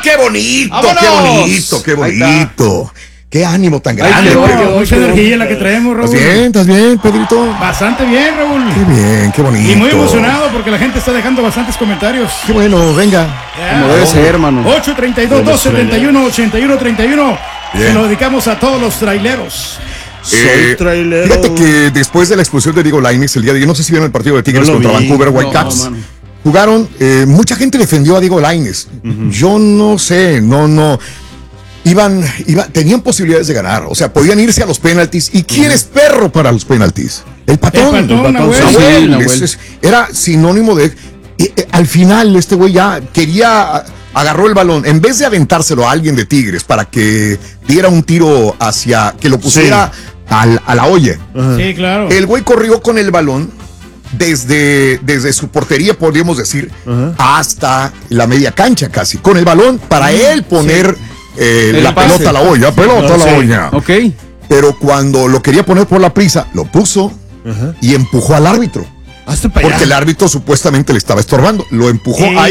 qué bonito, ¡Vámonos! qué bonito, qué bonito! ¡Qué ánimo tan grande! Mucha energía la que traemos, Raúl. ¿Estás bien, Pedrito? Bastante bien, Raúl. Qué bien, qué bonito. Y muy emocionado porque la gente está dejando bastantes comentarios. Qué bueno, venga. Como debe ser, hermano. 832-271-8131. Bien. Se lo dedicamos a todos los traileros. Soy trailero. Fíjate que después de la expulsión de Diego Lainez el día de hoy, no sé si vieron el partido de Tigres No lo contra vi. Vancouver No, Whitecaps. mano. Jugaron, mucha gente defendió a Diego Lainez. Yo no sé, no. Tenían posibilidades de ganar, o sea, podían irse a los penaltis. ¿Y quién es perro para los penaltis? El patón. Nahuel. Nahuel. Nahuel. Era sinónimo de... al final, este güey ya quería... Agarró el balón, en vez de aventárselo a alguien de Tigres para que diera un tiro hacia... Que lo pusiera a la olla. Sí, claro. El güey corrió con el balón desde su portería, podríamos decir, hasta la media cancha casi. Con el balón para él poner la pase. pelota a la olla. Pelota a la olla. Ok. Pero cuando lo quería poner por la prisa, lo puso y empujó al árbitro. Hazte para Porque allá. el árbitro supuestamente le estaba estorbando. Lo empujó a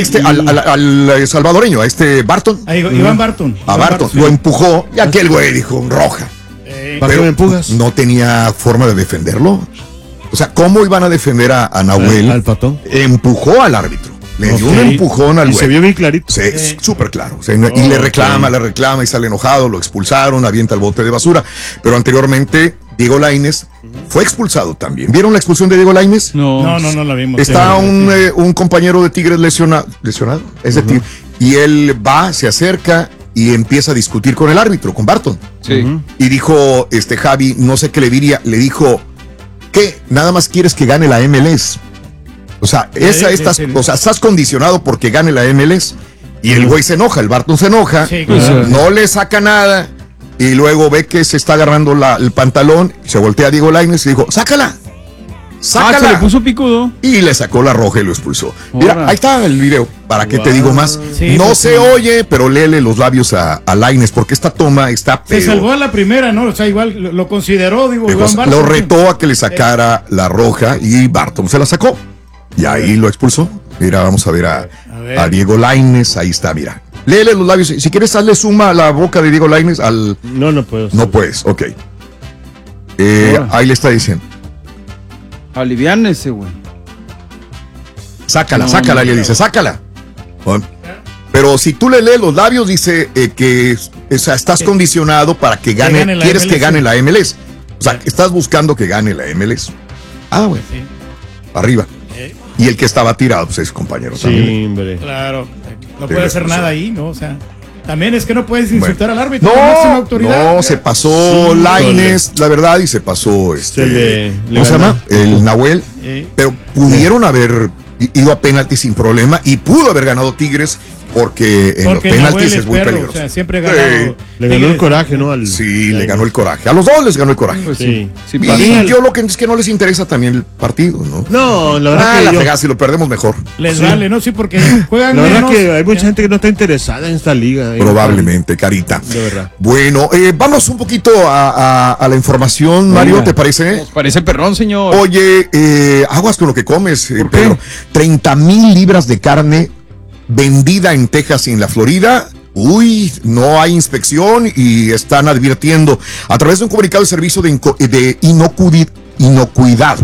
al salvadoreño, a este Barton. A Iván Barton. A Barton. Lo empujó y aquel güey dijo, roja. ¿Para qué me empujas? No tenía forma de defenderlo. O sea, ¿cómo iban a defender a Nahuel? Al patón. Empujó al árbitro. Le dio un empujón al Y güey. se vio bien clarito. Sí, súper claro. O sea, y le reclama y sale enojado, lo expulsaron, avienta el bote de basura. Pero anteriormente, Diego Lainez fue expulsado también. ¿Vieron la expulsión de Diego Lainez? No la vimos. Está un compañero de Tigres lesionado, es decir, y él se acerca y empieza a discutir con el árbitro, con Barton. Sí. Y dijo, Javi, no sé qué le diría, le dijo, ¿qué? Nada más quieres que gane la MLS. O sea, estás condicionado porque gane la MLS. Y el güey se enoja, el Barton se enoja, Sí, claro. no le saca nada, y luego ve que se está agarrando el pantalón, y se voltea a Diego Lainez y dijo, ¡sácala! ¡Sácala! Se le puso picudo. Y le sacó la roja y lo expulsó. Mira, Ora. ahí está el video. ¿Para qué te digo más? Sí, no pues se sí. oye, pero léele los labios a Lainez, porque esta toma está Se peor. salvó a la primera, ¿no? O sea, igual lo consideró, digo, Digo, Iván Barton. lo retó a que le sacara la roja y Barton se la sacó. Y ahí lo expulsó. Mira, vamos a ver a Diego Lainez. Ahí está, mira. Léele los labios. Si quieres, hazle suma a la boca de Diego Lainez al... No puedo. No puedes, ok. Ahí le está diciendo. Aliviánese, güey. Sácala, No, le dice, sácala. Bueno, pero si tú le lees los labios, dice que o sea, estás condicionado para que gane, gane la quieres MLS. que gane la MLS. O sea, estás buscando que gane la MLS. Ah, bueno, Sí, arriba. Y el que estaba tirado, pues es compañero también. Sí, hombre. claro. No Sí, puede hacer expulsó. nada ahí, ¿no? O sea, también es que no puedes insultar al árbitro. No, con máxima autoridad. no, se pasó Sí, Lainez, la verdad, y se pasó le ¿cómo se ganó. llama? El Nahuel. Sí. Pero pudieron haber ido a penaltis sin problema y pudo haber ganado Tigres porque en Porque los Nahuel penaltis es muy perro, peligroso. O sea, siempre ha ganado. Le ganó el coraje, ¿no? Sí, le ganó el coraje. A los dos les ganó el coraje. Pues sí. Sí, Y pasa. yo lo que es que no les interesa también el partido, ¿no? No, la verdad La que fregada, si lo perdemos mejor. Les vale, ¿no? Sí, porque juegan La verdad menos. que hay mucha gente que no está interesada en esta liga. Probablemente, Carita. De verdad. Bueno, vamos un poquito a la información, Mario, Venga. ¿te parece? Nos parece perrón, señor. Oye, aguas con lo que comes, ¿Por Pedro. qué? 30,000 libras de carne vendida en Texas y en la Florida. Uy, no hay inspección y están advirtiendo a través de un comunicado de servicio de inocuidad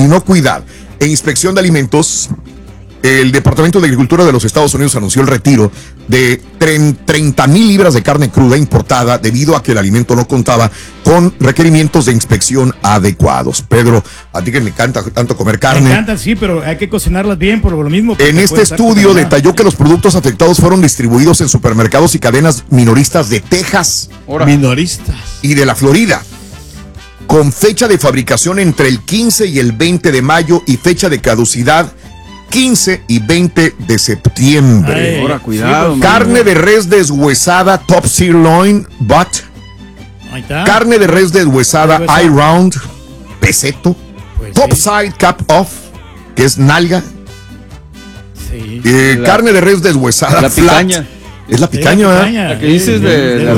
e inspección de alimentos. El Departamento de Agricultura de los Estados Unidos anunció el retiro de 30,000 libras de carne cruda importada debido a que el alimento no contaba con requerimientos de inspección adecuados. Pedro, a ti que me encanta tanto comer Me carne. encantan, sí, pero hay que cocinarlas bien por lo mismo. porque En este puede estar estudio contaminada. detalló que los productos afectados fueron distribuidos en supermercados y cadenas minoristas de Texas Ahora, Minoristas. y de la Florida, con fecha de fabricación entre el 15 y el 20 de mayo y fecha de caducidad 15 y 20 de septiembre. Ay, ahora, cuidado, pues, man. Carne de res deshuesada top sirloin, butt. Ahí está. Carne de res deshuesada Deshuesada. eye round, peseto. Pues Top sí, side cap off, que es nalga. sí. La- Carne de res deshuesada la flat. picaña. Es la picaña, ¿verdad? La que dices de